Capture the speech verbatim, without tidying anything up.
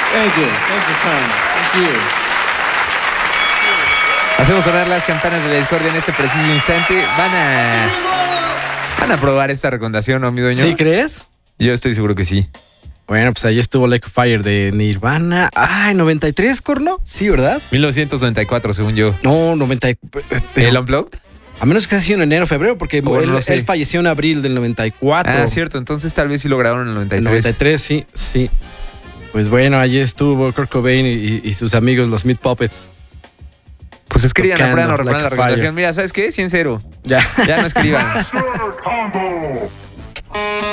Thank you. Thanks for time. Thank you. Hacemos sonar las campanas de la discordia en este preciso instante. Van a... Van a aprobar esta recomendación, ¿no, mi dueño? ¿Sí crees? Yo estoy seguro que sí. Bueno, pues ahí estuvo Like a Fire de Nirvana. Ay, ¿noventa y tres, Corno? Sí, ¿verdad? mil novecientos noventa y cuatro, según yo. No, noventa. ¿El Unplugged? A menos que haya sido en enero, febrero, porque Bueno, él, no sé. él falleció en abril del noventa y cuatro. Ah, cierto. Entonces tal vez sí lo grabaron en el noventa y El tres. noventa y tres, sí, sí. Pues bueno, allí estuvo Kurt Cobain y, y sus amigos, los Meat Puppets. Pues escriban, Tocando aprendan o recuerdan Like la a Fire. recomendación. Mira, ¿sabes qué? cien cero. Ya. Ya no escriban.